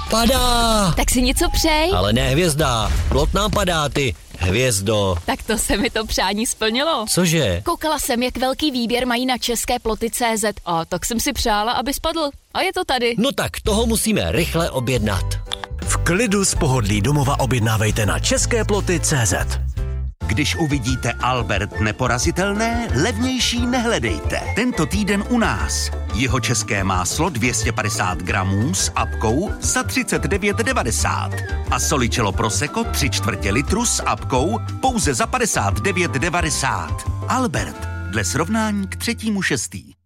Padá! Tak si něco přej. Ale ne hvězda, plot nám padá, ty hvězdo. Tak to se mi to přání splnilo. Cože? Koukala jsem, jak velký výběr mají na české ploty.cz a tak jsem si přála, aby spadl. A je to tady. No tak toho musíme rychle objednat. V klidu z pohodlí domova objednávejte na česképloty.cz. Když uvidíte Albert neporazitelné, levnější nehledejte. Tento týden u nás. Jihočeské máslo 250 gramů s apkou za 39,90. A Solicello Prosecco 3/4 litru s apkou pouze za 59,90. Albert, dle srovnání k 3.6.